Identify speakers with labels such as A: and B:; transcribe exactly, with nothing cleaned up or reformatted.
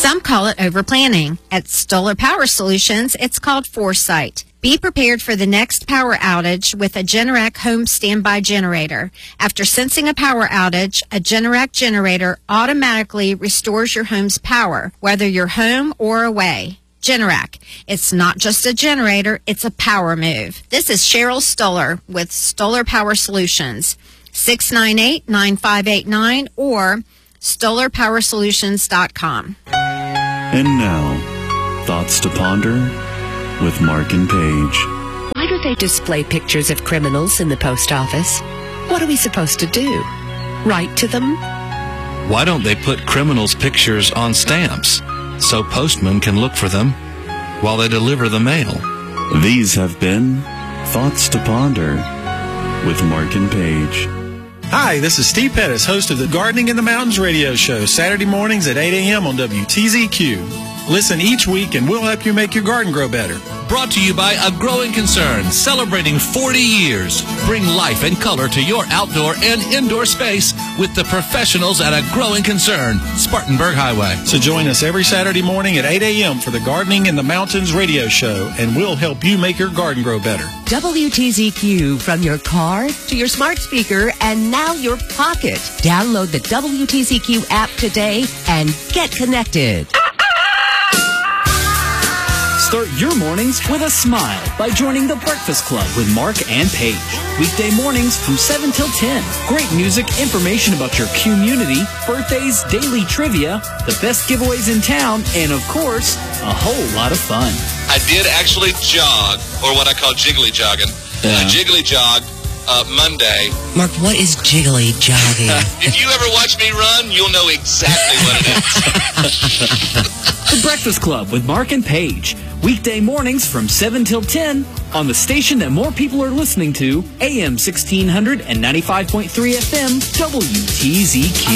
A: Some call it overplanning. At Stoller Power Solutions, it's called foresight. Be prepared for the next power outage with a Generac home standby generator. After sensing a power outage, a Generac generator automatically restores your home's power, whether you're home or away. Generac. It's not just a generator, it's a power move. This is Cheryl Stoller with Stoller Power Solutions. six nine eight, nine five eight nine or stoller power solutions dot com.
B: And now, Thoughts to Ponder with Mark and Paige.
C: Why do they display pictures of criminals in the post office? What are we supposed to do? Write to them?
D: Why don't they put criminals' pictures on stamps so postmen can look for them while they deliver the mail?
B: These have been Thoughts to Ponder with Mark and Paige.
E: Hi, this is Steve Pettis, host of the Gardening in the Mountains radio show, Saturday mornings at eight a.m. on W T Z Q. Listen each week and we'll help you make your garden grow better.
F: Brought to you by A Growing Concern, celebrating forty years. Bring life and color to your outdoor and indoor space with the professionals at A Growing Concern, Spartanburg Highway.
E: So join us every Saturday morning at eight a.m. for the Gardening in the Mountains radio show, and we'll help you make your garden grow better.
C: W T Z Q, from your car to your smart speaker and now your pocket. Download the W T Z Q app today and get connected.
G: Start your mornings with a smile by joining The Breakfast Club with Mark and Paige. Weekday mornings from seven till ten. Great music, information about your community, birthdays, daily trivia, the best giveaways in town, and of course, a whole lot of fun.
H: I did actually jog, or what I call jiggly jogging.
G: Yeah.
H: I jiggly jogged uh, Monday.
C: Mark, what is jiggly jogging?
H: If you ever watch me run, you'll know exactly what it is.
G: The Breakfast Club with Mark and Paige. Weekday mornings from seven till ten on the station that more people are listening to, A M sixteen hundred and ninety-five point three F M, W T Z Q.